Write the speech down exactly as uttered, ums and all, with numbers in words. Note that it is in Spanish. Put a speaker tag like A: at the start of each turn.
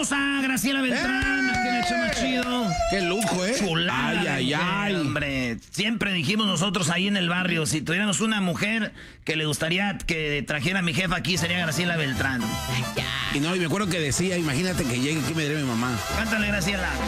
A: tenemos a Graciela Beltrán, aquí en el show más chido.
B: ¡Qué lujo, eh!
A: Chulada,
B: ay, ay, ay.
A: Hombre, siempre dijimos nosotros ahí en el barrio, si tuviéramos una mujer que le gustaría que trajera a mi jefa aquí, sería Graciela Beltrán.
B: Y no, y me acuerdo que decía, imagínate que llegue aquí y me diría mi mamá.
A: Cántale, Graciela.